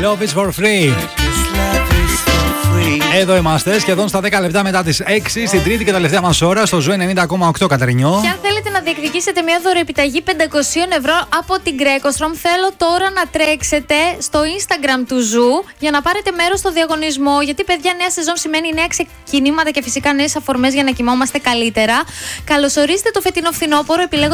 Love is for free. Εδώ είμαστε, σχεδόν στα 10 λεπτά μετά τις 6, στην τρίτη και τελευταία μας ώρα, στο Ζου 90,8 Κατερινιό. Και αν θέλετε να διεκδικήσετε μια δωροεπιταγή 500 ευρώ από την Grecostrom, θέλω τώρα να τρέξετε στο Instagram του Ζου για να πάρετε μέρος στο διαγωνισμό. Γιατί, παιδιά, νέα σεζόν σημαίνει νέα ξεκινήματα και φυσικά νέες αφορμές για να κοιμόμαστε καλύτερα. Καλωσορίστε το φετινό φθινόπωρο επιλέγοντας